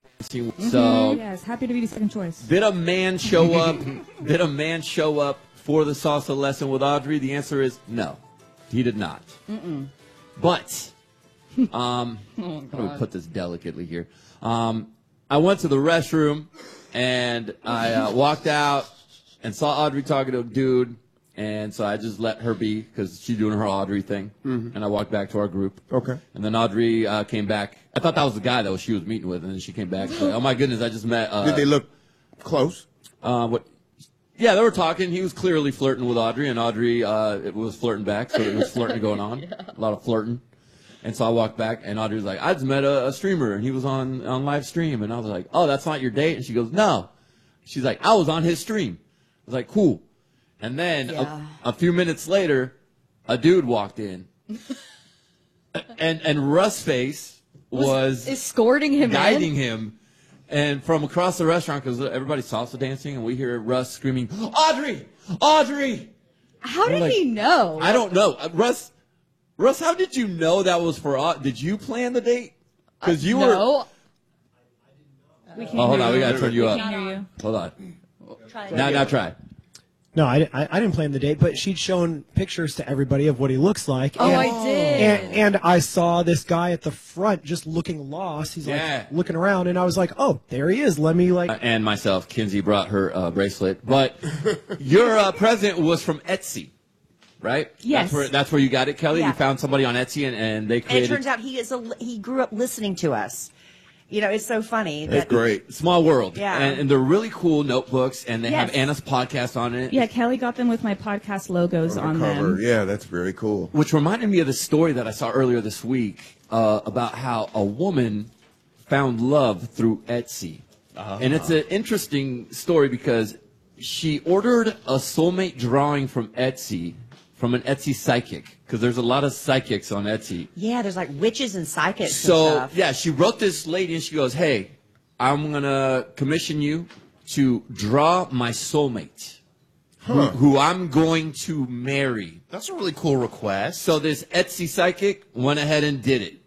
So yes, happy to be the second choice. did a man show up? Did a man show up for the salsa lesson with Audrey? The answer is no, he did not. But how do we put this delicately here? I went to the restroom and I walked out and saw Audrey talking to a dude. And so I just let her be because she's doing her Audrey thing. And I walked back to our group. Okay. And then Audrey came back. I thought that was the guy that she was meeting with. And then she came back. She's like, oh, my goodness, I just met. Did they look close? What? Yeah, they were talking. He was clearly flirting with Audrey. And Audrey was flirting back. So there was flirting going on. A lot of flirting. And so I walked back. And Audrey was like, I just met a streamer. And he was on live stream. And I was like, oh, that's not your date? And she goes, no. She's like, I was on his stream. I was like, cool. And then a few minutes later, a dude walked in, and Russ Face was escorting him, guiding him, and from across the restaurant because everybody's salsa dancing, and we hear Russ screaming, "Audrey, Audrey!" How did he know? I don't know, Russ. How did you know that was for? Did you plan the date? Because you were. We can't hold hear on, you. we gotta turn you up. We can't hear you. Hold on. Now try. No, I didn't plan the date, but she'd shown pictures to everybody of what he looks like. Oh, I did. And I saw this guy at the front just looking lost. He's like looking around, and I was like, oh, there he is. Let me and myself, Kinsey brought her bracelet. But your present was from Etsy, right? Yes. That's where you got it, Kelly? Yeah. You found somebody on Etsy, and they created... And it turns out he grew up listening to us. You know, it's so funny. It's great. Small world. Yeah. And they're really cool notebooks, and they Yes. have Anna's podcast on it. Yeah, Kelly got them with my podcast logos on them. Yeah, that's very cool. Which reminded me of the story that I saw earlier this week about how a woman found love through Etsy. And it's an interesting story because she ordered a soulmate drawing from Etsy, from an Etsy psychic, because there's a lot of psychics on Etsy. Yeah, there's like witches and psychics So, and stuff. yeah, she wrote this lady and she goes, hey, I'm going to commission you to draw my soulmate, who I'm going to marry. That's a really cool request. So this Etsy psychic went ahead and did it.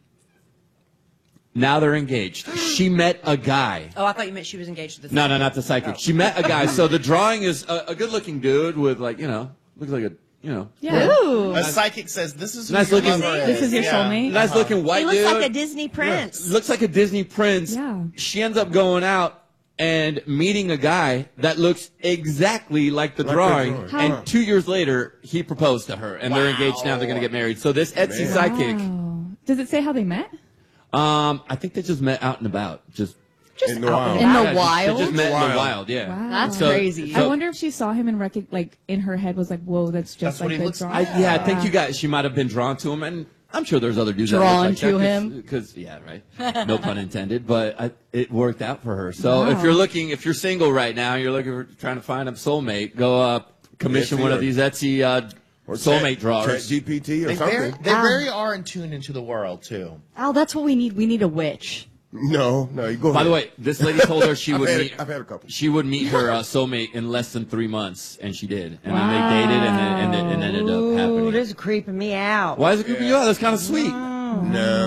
Now they're engaged. She met a guy. Oh, I thought you meant she was engaged to the No, not the psychic. She met a guy. So the drawing is a good-looking dude with, like, looks like a, Yeah. Ooh. A psychic says, this is nice who your looking. lover is. This is your soulmate? Nice looking white He looks dude. like a Disney prince. Looks like a Disney prince. Yeah. She ends up going out and meeting a guy that looks exactly like the drawing. And 2 years later, he proposed to her, and they're engaged now. They're going to get married. So this Etsy psychic, Does it say how they met? I think they just met out and about. Just in the wild. In the They wild? just met in the wild. Yeah. Wow. That's So- crazy. I wonder if she saw him and like in her head was like, whoa, that's just That's what like he the looks drawing. like. I think you guys. She might have been drawn to him, and I'm sure there's other dudes Drawn that look like to him? Because yeah, right. No pun intended, but it worked out for her. So Wow. if you're single right now, you're looking for trying to find a soulmate, go commission Etsy one of or- these Etsy Or soulmate drawers. GPT or They something. very are in tune into the world, too. Oh, that's what we need. We need a witch. No, you go By ahead. the way, this lady told her she would meet. I've had a couple. She would meet her soulmate in less than 3 months, and she did. And then they dated, and it ended up Ooh, happening. this is creeping me out. Why is it creeping you out? That's kind of sweet. No.